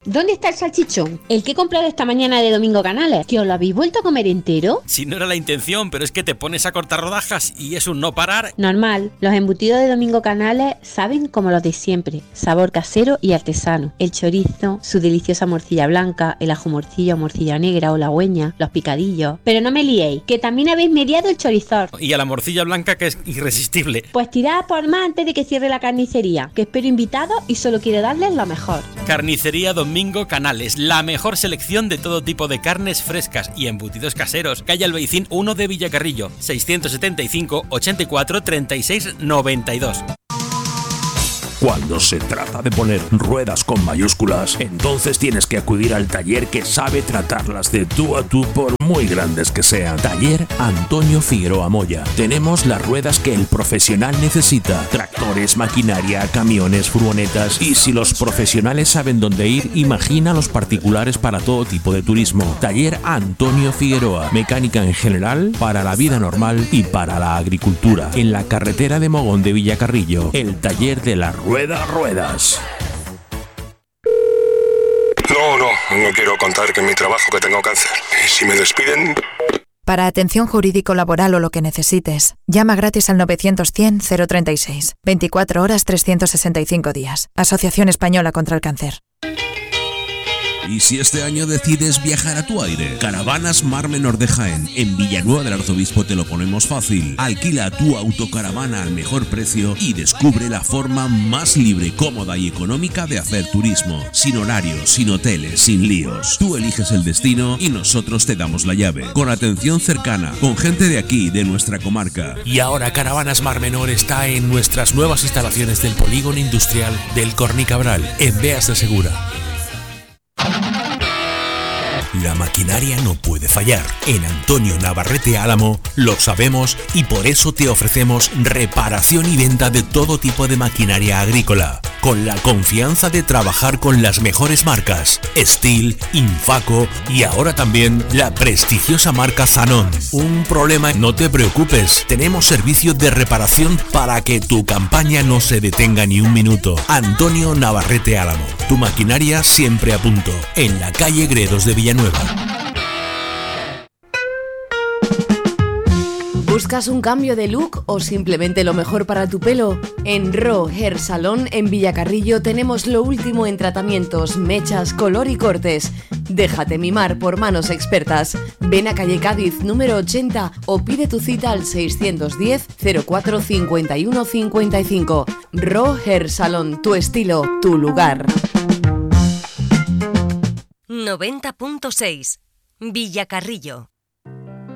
¿Dónde está el salchichón? El que he comprado esta mañana de Domingo Canales. ¿Que os lo habéis vuelto a comer entero? Si no era la intención, pero es que te pones a cortar rodajas y es un no parar. Normal, los embutidos de Domingo Canales saben como los de siempre. Sabor casero y artesano. El chorizo, su deliciosa morcilla blanca, el ajo morcilla o morcilla negra o la hueña, los picadillos. Pero no me liéis, que también habéis mediado el chorizor. Y a la morcilla blanca, que es irresistible. Pues tirad por más antes de que cierre la carnicería, que espero invitados y solo quiero darles lo mejor. Carnicería Domingo Canales, la mejor selección de todo tipo de carnes frescas y embutidos caseros. Calle Albaicín 1 de Villacarrillo, 675 84 36 92. Cuando se trata de poner ruedas con mayúsculas, entonces tienes que acudir al taller que sabe tratarlas de tú a tú por muy grandes que sean. Taller Antonio Figueroa Moya. Tenemos las ruedas que el profesional necesita. Tractores, maquinaria, camiones, furgonetas. Y si los profesionales saben dónde ir, imagina los particulares para todo tipo de turismo. Taller Antonio Figueroa. Mecánica en general, para la vida normal y para la agricultura. En la carretera de Mogón de Villacarrillo. El taller de las ruedas. No quiero contar que en mi trabajo que tengo cáncer. ¿Y si me despiden? Para atención jurídico-laboral o lo que necesites, llama gratis al 900-100-036. 24 horas, 365 días. Asociación Española contra el Cáncer. Y si este año decides viajar a tu aire, Caravanas Mar Menor de Jaén, en Villanueva del Arzobispo te lo ponemos fácil. Alquila tu autocaravana al mejor precio y descubre la forma más libre, cómoda y económica de hacer turismo. Sin horarios, sin hoteles, sin líos. Tú eliges el destino y nosotros te damos la llave. Con atención cercana, con gente de aquí, de nuestra comarca. Y ahora Caravanas Mar Menor está en nuestras nuevas instalaciones del Polígono Industrial del Cornicabral, en Beas de Segura. La maquinaria no puede fallar. En Antonio Navarrete Álamo lo sabemos y por eso te ofrecemos reparación y venta de todo tipo de maquinaria agrícola, con la confianza de trabajar con las mejores marcas, Steel, Infaco y ahora también la prestigiosa marca Zanon. Un problema, no te preocupes, tenemos servicio de reparación para que tu campaña no se detenga ni un minuto. Antonio Navarrete Álamo, tu maquinaria siempre a punto, en la calle Gredos de Villanueva. ¿Buscas un cambio de look o simplemente lo mejor para tu pelo? En Raw Hair Salon en Villacarrillo tenemos lo último en tratamientos, mechas, color y cortes. Déjate mimar por manos expertas. Ven a calle Cádiz número 80 o pide tu cita al 610 04 51 55. Raw Hair Salon, tu estilo, tu lugar. 90.6 Villacarrillo.